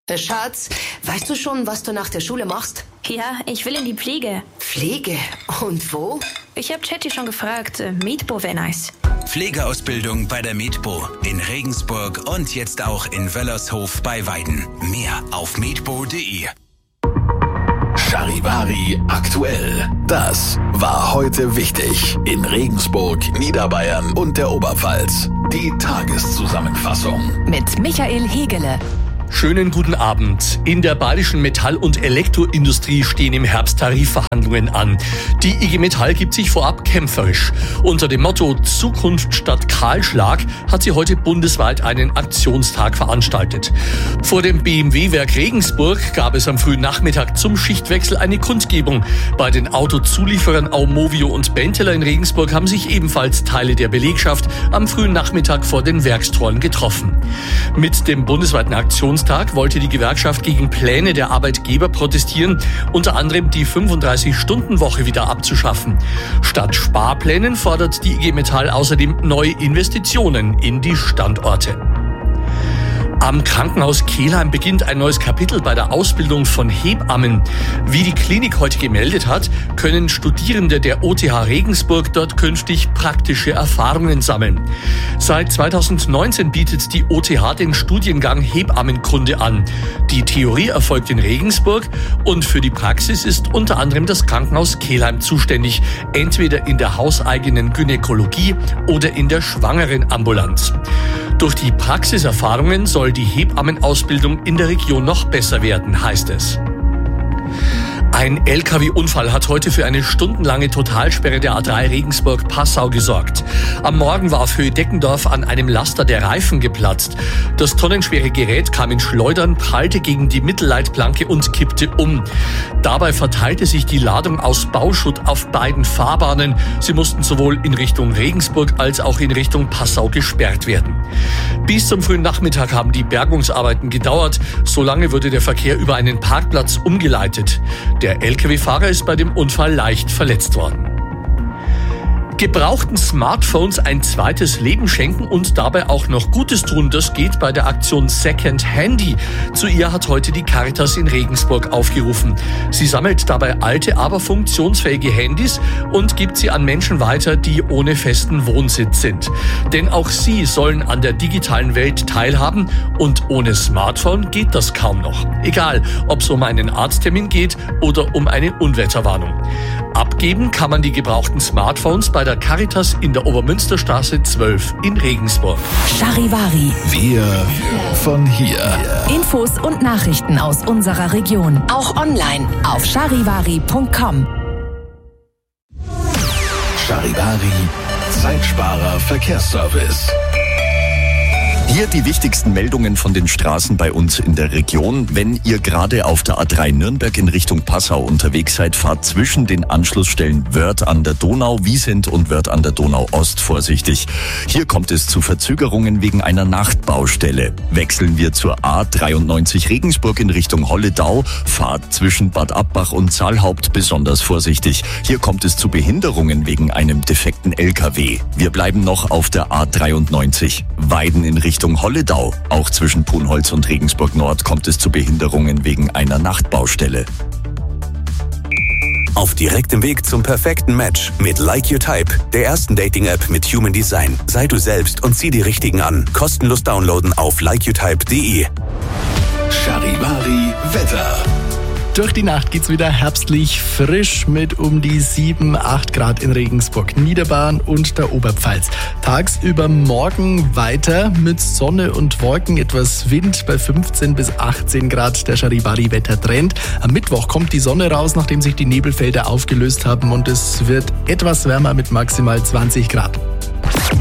Schatz, weißt du schon, was du nach der Schule machst? Ja, ich will in die Pflege. Pflege? Und wo? Ich habe Chatty schon gefragt. Medpo wäre nice. Pflegeausbildung bei der Medpo in Regensburg und jetzt auch in Wöllershof bei Weiden. Mehr auf medpo.de. Charivari aktuell. Das war heute wichtig in Regensburg, Niederbayern und der Oberpfalz. Die Tageszusammenfassung mit Michael Hegele. Schönen guten Abend. In der bayerischen Metall- und Elektroindustrie stehen im Herbst Tarifverhandlungen an. Die IG Metall gibt sich vorab kämpferisch. Unter dem Motto Zukunft statt Kahlschlag hat sie heute bundesweit einen Aktionstag veranstaltet. Vor dem BMW-Werk Regensburg gab es am frühen Nachmittag zum Schichtwechsel eine Kundgebung. Bei den Autozulieferern Aumovio und Benteler in Regensburg haben sich ebenfalls Teile der Belegschaft am frühen Nachmittag vor den Werkstoren getroffen. Mit dem bundesweiten Aktionstag wollte die Gewerkschaft gegen Pläne der Arbeitgeber protestieren, unter anderem die 35-Stunden-Woche wieder abzuschaffen. Statt Sparplänen fordert die IG Metall außerdem neue Investitionen in die Standorte. Am Krankenhaus Kelheim beginnt ein neues Kapitel bei der Ausbildung von Hebammen. Wie die Klinik heute gemeldet hat, können Studierende der OTH Regensburg dort künftig praktische Erfahrungen sammeln. Seit 2019 bietet die OTH den Studiengang Hebammenkunde an. Die Theorie erfolgt in Regensburg und für die Praxis ist unter anderem das Krankenhaus Kelheim zuständig, entweder in der hauseigenen Gynäkologie oder in der Schwangerenambulanz. Durch die Praxiserfahrungen soll die Hebammenausbildung in der Region noch besser werden, heißt es. Ein LKW-Unfall hat heute für eine stundenlange Totalsperre der A3 Regensburg-Passau gesorgt. Am Morgen war auf Höhe Deckendorf an einem Laster der Reifen geplatzt. Das tonnenschwere Gerät kam in Schleudern, prallte gegen die Mittelleitplanke und kippte um. Dabei verteilte sich die Ladung aus Bauschutt auf beiden Fahrbahnen. Sie mussten sowohl in Richtung Regensburg als auch in Richtung Passau gesperrt werden. Bis zum frühen Nachmittag haben die Bergungsarbeiten gedauert. Solange wurde der Verkehr über einen Parkplatz umgeleitet. Der Lkw-Fahrer ist bei dem Unfall leicht verletzt worden. Gebrauchten Smartphones ein zweites Leben schenken und dabei auch noch Gutes tun, das geht bei der Aktion Second Handy. Zu ihr hat heute die Caritas in Regensburg aufgerufen. Sie sammelt dabei alte, aber funktionsfähige Handys und gibt sie an Menschen weiter, die ohne festen Wohnsitz sind. Denn auch sie sollen an der digitalen Welt teilhaben und ohne Smartphone geht das kaum noch. Egal, ob es um einen Arzttermin geht oder um eine Unwetterwarnung. Abgeben kann man die gebrauchten Smartphones bei der Caritas in der Obermünsterstraße 12 in Regensburg. Charivari. Wir von hier. Infos und Nachrichten aus unserer Region. Auch online auf charivari.com. Charivari, Zeitsparer Verkehrsservice. Hier die wichtigsten Meldungen von den Straßen bei uns in der Region. Wenn ihr gerade auf der A3 Nürnberg in Richtung Passau unterwegs seid, fahrt zwischen den Anschlussstellen Wörth an der Donau, Wiesent und Wörth an der Donau Ost vorsichtig. Hier kommt es zu Verzögerungen wegen einer Nachtbaustelle. Wechseln wir zur A93 Regensburg in Richtung Holledau, fahrt zwischen Bad Abbach und Saalhaupt besonders vorsichtig. Hier kommt es zu Behinderungen wegen einem defekten LKW. Wir bleiben noch auf der A93 Weiden in Richtung Holledau. Auch zwischen Punholz und Regensburg Nord kommt es zu Behinderungen wegen einer Nachtbaustelle. Auf direktem Weg zum perfekten Match mit Like Your Type, der ersten Dating-App mit Human Design. Sei du selbst und zieh die Richtigen an. Kostenlos downloaden auf likeyourtype.de. Charivari Wetter. Durch die Nacht geht's wieder herbstlich frisch mit um die 7-8 Grad in Regensburg, Niederbayern und der Oberpfalz. Tagsüber morgen weiter mit Sonne und Wolken, etwas Wind bei 15 bis 18 Grad der Charivari-Wettertrend. Am Mittwoch kommt die Sonne raus, nachdem sich die Nebelfelder aufgelöst haben und es wird etwas wärmer mit maximal 20 Grad.